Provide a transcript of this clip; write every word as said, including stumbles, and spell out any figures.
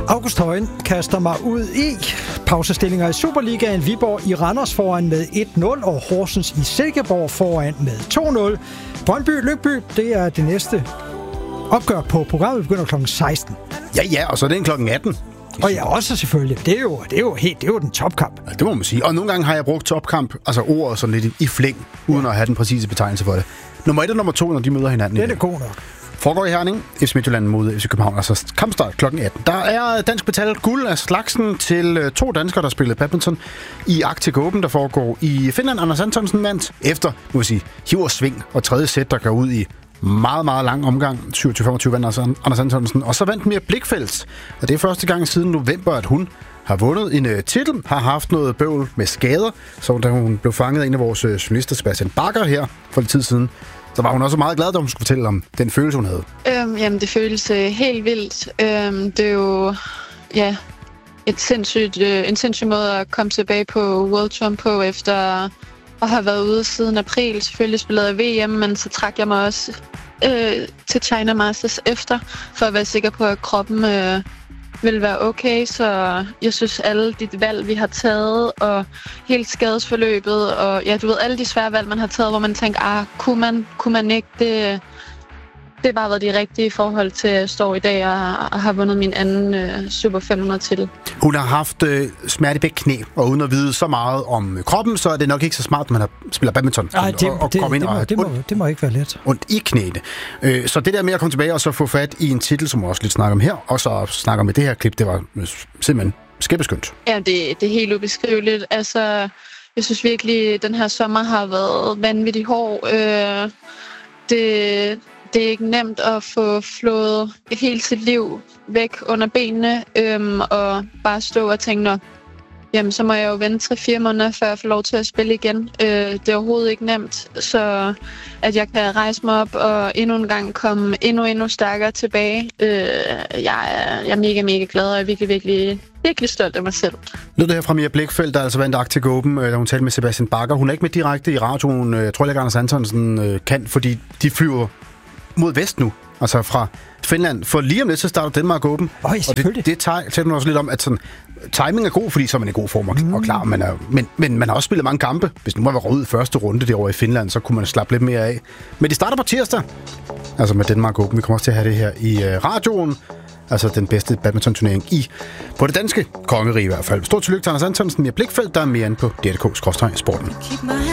August Højen kaster mig ud i pausestillinger i Superligaen. Viborg i Randers foran med et nul, og Horsens i Silkeborg foran med to nul. Brøndby Lyngby, det er det næste opgør på programmet. Vi begynder klokken seksten. Ja, ja, og så er det klokken atten. Og ja, også selvfølgelig. Det er jo, det er jo helt, det er jo den topkamp. Ja, det må man sige. Og nogle gange har jeg brugt topkamp, altså ordet sådan lidt i flæng, uden at have den præcise betegnelse for det. Nummer et og nummer to, når de møder hinanden. Det er god nok. Foregår i Herning, F C Midtjylland mod F C København, altså kampstart klokken atten. Der er dansk metal guld af slagsen til to danskere, der spillede badminton i Arctic Open, der foregår i Finland. Anders Antonsen vandt efter, må vi sige, hiv og sving og tredje sæt, der går ud i meget, meget lang omgang. syvogtyve femogtyve vandt Anders Antonsen. Og så vandt Mia Blichfeldt. Og det er første gang siden november, at hun har vundet en uh, titel, har haft noget bøvl med skader. Så da hun blev fanget af en af vores uh, journalister, Sebastian Bakker, her for lidt tid siden, så var hun også meget glad, da hun skulle fortælle om den følelse, hun havde. Øhm, jamen, det føles øh, helt vildt. Øhm, det er jo ja, et sindssygt, øh, en sindssyg måde at komme tilbage på World Tour på, efter at have været ude siden april. Selvfølgelig spillede jeg V M, men så trak jeg mig også øh, til China Masters efter, for at være sikker på, at kroppen øh, vil være okay. Så jeg synes, alle de valg, vi har taget, og helt skadesforløbet, og ja, du ved, alle de svære valg, man har taget, hvor man tænker, ah, kunne man, kunne man ikke, det, det har bare været de rigtige i forhold til, at jeg står i dag og, og har vundet min anden øh, Super fem hundrede titel. Hun har haft øh, smerte i begge knæ, og uden at vide så meget om kroppen, så er det nok ikke så smart, at man har spiller badminton. Nej, det, og, og det, ind det, må, og det, må, det må ikke være let. Ondt i knæene. Øh, så det der med at komme tilbage og så få fat i en titel, som vi også lidt snakker om her, og så snakker med det her klip, det var simpelthen skæbeskyndt. Ja, det, det er helt ubeskriveligt. Altså, jeg synes virkelig, at den her sommer har været vanvittigt hård. Øh, det... Det er ikke nemt at få flået hele sit liv væk under benene, øhm, og bare stå og tænke, nå, jamen så må jeg jo vente tre fire måneder, før jeg får lov til at spille igen. Øh, det er overhovedet ikke nemt, så at jeg kan rejse mig op og endnu en gang komme endnu, endnu stærkere tilbage. Øh, jeg, er, jeg er mega, mega glad, og jeg er virkelig, virkelig, virkelig stolt af mig selv. Lød det her fra Mia Blichfeldt, der altså vandt Arctic Open, da hun talte med Sebastian Bakker. Hun er ikke med direkte i radioen. Jeg tror ikke, Anders Antonsen kan, fordi de flyver mod vest nu, altså fra Finland. For lige om lidt, så starter Danmark Open. Øj, og det, det taler man også lidt om, at sådan, timing er god, fordi så er man i god form og, mm. og klar. Man er, men, men man har også spillet mange kampe. Hvis nu man var ud i første runde derovre i Finland, så kunne man slappe lidt mere af. Men de starter på tirsdag, altså med Danmark Open. Vi kommer også til at have det her i uh, radioen. Altså den bedste badminton-turnering i på det danske kongerige i hvert fald. Stort tillykke til Anders Antonsen, Mia Blichfeldt, der er mere inde på D R K skråstreg sporten.